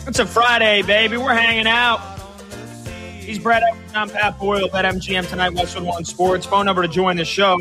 It's a Friday, baby. We're hanging out. He's Brett Evans. I'm Pat Boyle at MGM tonight, Westwood One Sports. Phone number to join the show,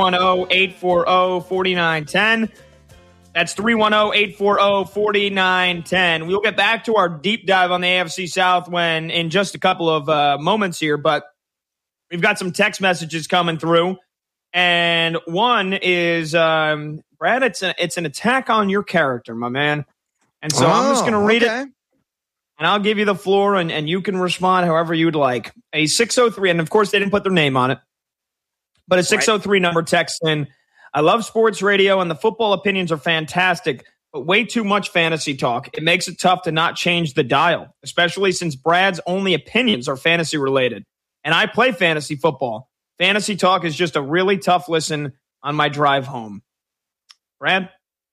310-840-4910. That's 310-840-4910. We'll get back to our deep dive on the AFC South in just a couple of moments here, but we've got some text messages coming through. And one is, Brad, it's an attack on your character, my man. And so I'm just going to read it. And I'll give you the floor, and you can respond however you'd like. A 603, and of course they didn't put their name on it, but a 603 number text in. I love sports radio, and the football opinions are fantastic, but way too much fantasy talk. It makes it tough to not change the dial, especially since Brad's only opinions are fantasy related. And I play fantasy football. Fantasy talk is just a really tough listen on my drive home. Brad?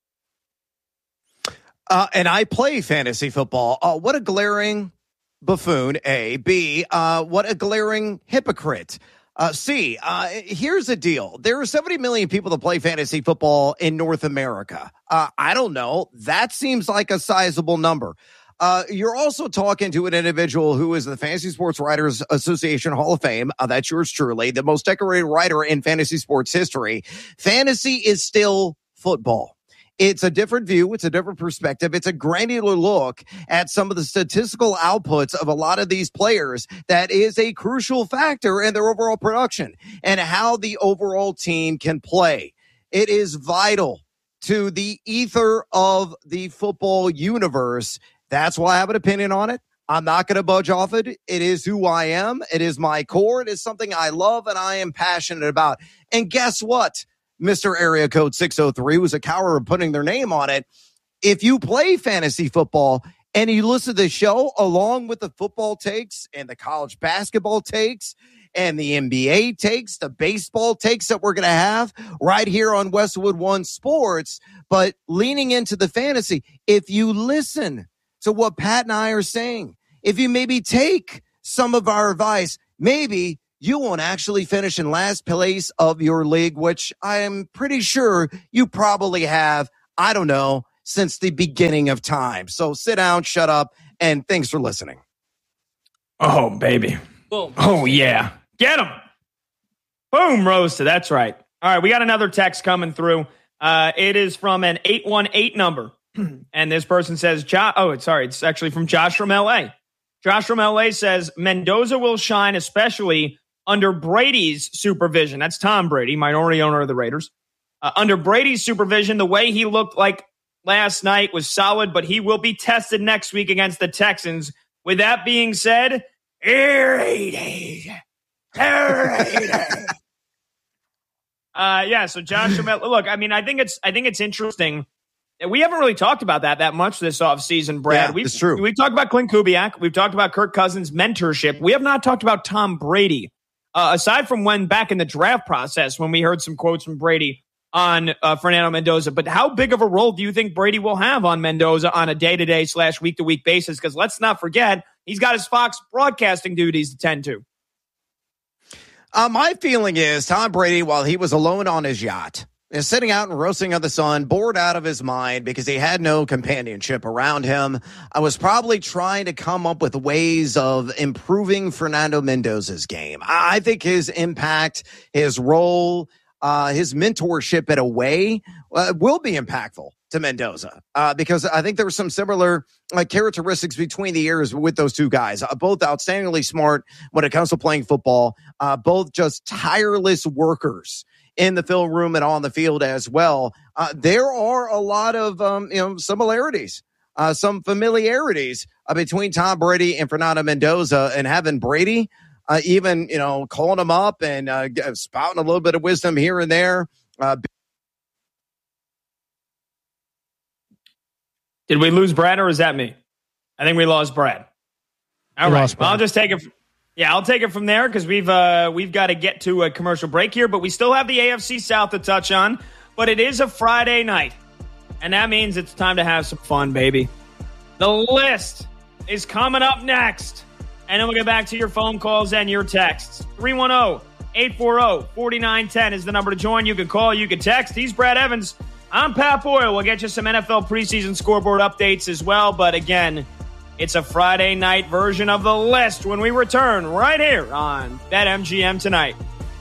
And I play fantasy football. What a glaring buffoon, A. B, what a glaring hypocrite. C, here's the deal. There are 70 million people that play fantasy football in North America. I don't know. That seems like a sizable number. You're also talking to an individual who is the Fantasy Sports Writers Association Hall of Fame. That's yours truly, the most decorated writer in fantasy sports history. Fantasy is still football. It's a different view. It's a different perspective. It's a granular look at some of the statistical outputs of a lot of these players that is a crucial factor in their overall production and how the overall team can play. It is vital to the ether of the football universe. That's why I have an opinion on it. I'm not going to budge off it. It is who I am. It is my core. It is something I love and I am passionate about. And guess what? Mr. Area Code 603 was a coward of putting their name on it. If you play fantasy football and you listen to the show along with the football takes and the college basketball takes and the NBA takes, the baseball takes that we're going to have right here on Westwood One Sports, but leaning into the fantasy, if you listen to what Pat and I are saying, if you maybe take some of our advice, maybe you won't actually finish in last place of your league, which I am pretty sure you probably have, I don't know, since the beginning of time. So sit down, shut up, and thanks for listening. Oh, baby. Boom. Oh, yeah. Get him. Boom, roasted. That's right. All right, we got another text coming through. It is from an 818 number. And this person says, it's actually from Josh from L.A. Josh from L.A. says, Mendoza will shine, especially under Brady's supervision. That's Tom Brady, minority owner of the Raiders. Under Brady's supervision, the way he looked like last night was solid, but he will be tested next week against the Texans. With that being said, Raiders. So Josh, look, I mean, I think it's interesting. We haven't really talked about that much this offseason, Brad. Yeah, it's true. We've talked about Clint Kubiak. We've talked about Kirk Cousins' mentorship. We have not talked about Tom Brady. Aside from when back in the draft process, when we heard some quotes from Brady on Fernando Mendoza. But how big of a role do you think Brady will have on Mendoza on a day-to-day / week-to-week basis? Because let's not forget, he's got his Fox broadcasting duties to tend to. My feeling is Tom Brady, while he was alone on his yacht, is sitting out and roasting on the sun, bored out of his mind because he had no companionship around him. I was probably trying to come up with ways of improving Fernando Mendoza's game. I think his impact, his role, his mentorship in a way will be impactful to Mendoza because I think there were some similar characteristics between the years with those two guys, both outstandingly smart when it comes to playing football, both just tireless workers in the film room and on the field as well. There are a lot of similarities, some familiarities between Tom Brady and Fernando Mendoza, and having Brady even calling him up and spouting a little bit of wisdom here and there. Did we lose Brad, or is that me? I think we lost Brad. All right. Well, I'll just take it. I'll take it from there because we've got to get to a commercial break here, but we still have the AFC South to touch on. But it is a Friday night, and that means it's time to have some fun, baby. The list is coming up next, and then we'll get back to your phone calls and your texts. 310-840-4910 is the number to join. You can call, you can text. He's Brad Evans. I'm Pat Boyle. We'll get you some NFL preseason scoreboard updates as well. But again, It's a Friday night version of the list when we return right here on BetMGM Tonight.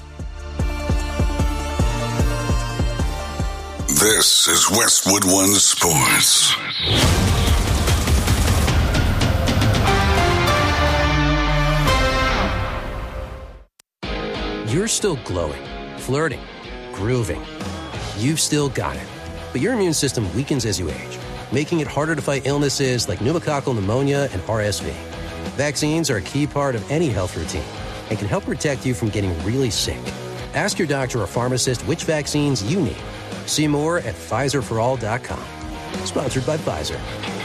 This is Westwood One Sports. You're still glowing, flirting, grooving. You've still got it. But your immune system weakens as you age, making it harder to fight illnesses like pneumococcal pneumonia and RSV. Vaccines are a key part of any health routine and can help protect you from getting really sick. Ask your doctor or pharmacist which vaccines you need. See more at PfizerForAll.com. Sponsored by Pfizer.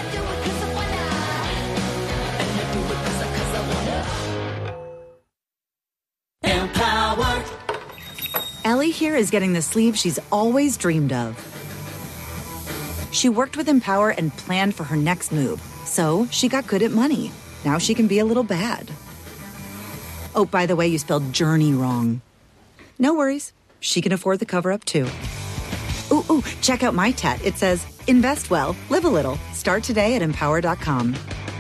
Empower. Ellie here is getting the sleeve she's always dreamed of. She worked with Empower and planned for her next move, so she got good at money. Now she can be a little bad. Oh, by the way, you spelled journey wrong. No worries. She can afford the cover-up, too. Ooh, check out my tat. It says, invest well, live a little. Start today at Empower.com.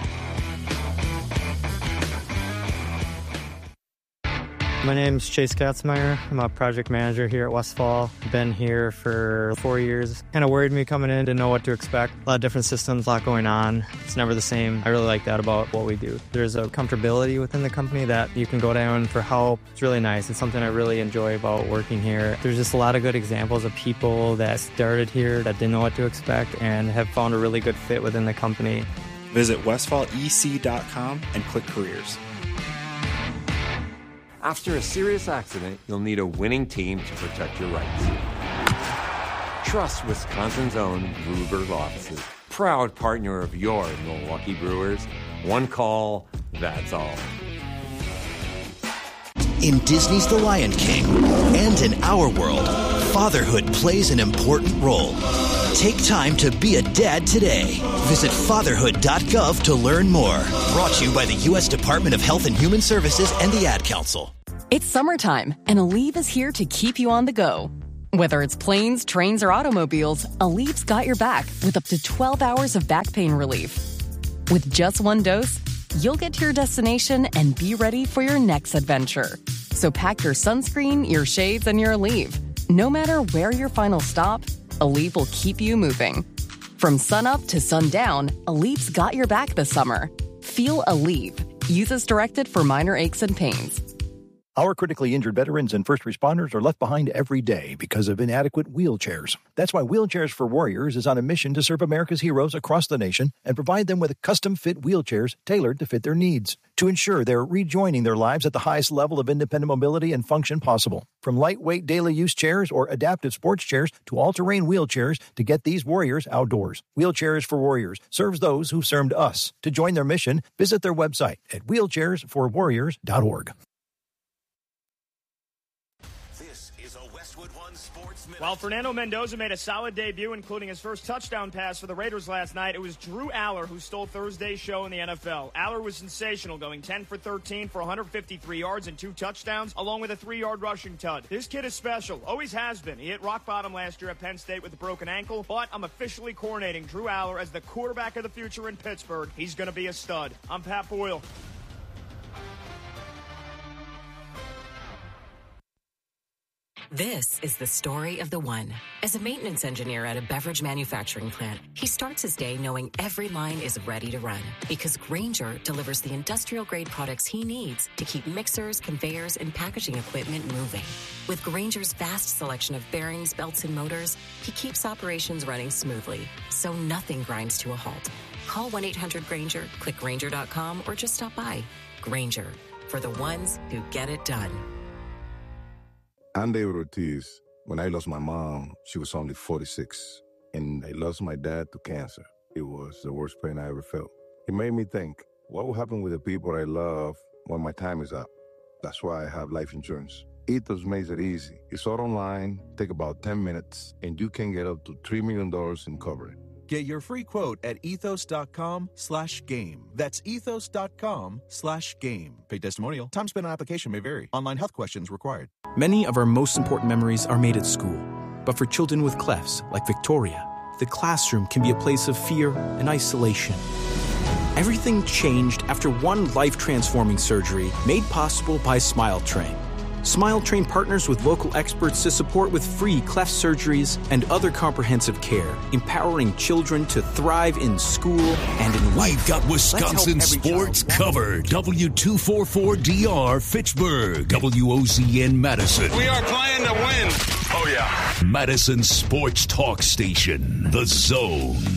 My name's Chase Katzmeyer. I'm a project manager here at Westfall. Been here for 4 years. Kind of worried me coming in, didn't know what to expect. A lot of different systems, a lot going on. It's never the same. I really like that about what we do. There's a comfortability within the company that you can go down for help. It's really nice. It's something I really enjoy about working here. There's just a lot of good examples of people that started here that didn't know what to expect and have found a really good fit within the company. Visit westfallec.com and click careers. After a serious accident, you'll need a winning team to protect your rights. Trust Wisconsin's own Ruger Law Offices, proud partner of your Milwaukee Brewers. One call, that's all. In Disney's The Lion King and in our world, fatherhood plays an important role. Take time to be a dad today. Visit fatherhood.gov to learn more. Brought to you by the U.S. Department of Health and Human Services and the Ad Council. It's summertime, and Aleve is here to keep you on the go. Whether it's planes, trains, or automobiles, Aleve's got your back with up to 12 hours of back pain relief. With just one dose, you'll get to your destination and be ready for your next adventure. So pack your sunscreen, your shades, and your Aleve. No matter where your final stop, Aleve will keep you moving. From sunup to sundown, Aleve's got your back this summer. Feel Aleve. Use as directed for minor aches and pains. Our critically injured veterans and first responders are left behind every day because of inadequate wheelchairs. That's why Wheelchairs for Warriors is on a mission to serve America's heroes across the nation and provide them with custom-fit wheelchairs tailored to fit their needs to ensure they're rejoining their lives at the highest level of independent mobility and function possible. From lightweight daily use chairs or adaptive sports chairs to all-terrain wheelchairs to get these warriors outdoors. Wheelchairs for Warriors serves those who served us. To join their mission, visit their website at wheelchairsforwarriors.org. While Fernando Mendoza made a solid debut, including his first touchdown pass for the Raiders last night, it was Drew Aller who stole Thursday's show in the NFL. Aller was sensational, going 10 for 13 for 153 yards and 2 touchdowns, along with a 3-yard rushing tud. This kid is special, always has been. He hit rock bottom last year at Penn State with a broken ankle, but I'm officially coronating Drew Aller as the quarterback of the future in Pittsburgh. He's going to be a stud. I'm Pat Boyle. This is the story of the one. As a maintenance engineer at a beverage manufacturing plant, he starts his day knowing every line is ready to run because Grainger delivers the industrial-grade products he needs to keep mixers, conveyors, and packaging equipment moving. With Grainger's vast selection of bearings, belts, and motors, he keeps operations running smoothly, so nothing grinds to a halt. Call 1-800-GRAINGER, click Grainger.com, or just stop by. Grainger, for the ones who get it done. I'm David Ortiz. When I lost my mom, she was only 46, and I lost my dad to cancer. It was the worst pain I ever felt. It made me think, what will happen with the people I love when my time is up? That's why I have life insurance. Ethos makes it easy. It's all online, take about 10 minutes, and you can get up to $3 million in coverage. Get your free quote at ethos.com/game. That's ethos.com/game. Paid testimonial. Time spent on application may vary. Online health questions required. Many of our most important memories are made at school. But for children with clefs, like Victoria, the classroom can be a place of fear and isolation. Everything changed after one life-transforming surgery made possible by SmileTrain. SmileTrain partners with local experts to support with free cleft surgeries and other comprehensive care, empowering children to thrive in school and in life. We've got Wisconsin sports covered. W244DR Fitchburg, WOCN Madison. We are playing to win. Oh, yeah. Madison Sports Talk Station, The Zone.